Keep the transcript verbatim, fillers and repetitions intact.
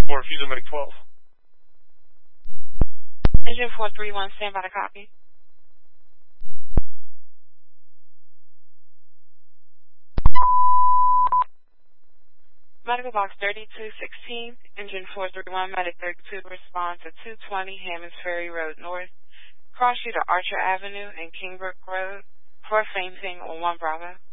four, Fusion Medic twelve. Engine four three one, stand by to copy. Medical box thirty-two sixteen, engine four three one, medic thirty-two, respond to two twenty Hammonds Ferry Road North, cross street of Archer Avenue and Kingbrook Road, for fainting on one Bravo.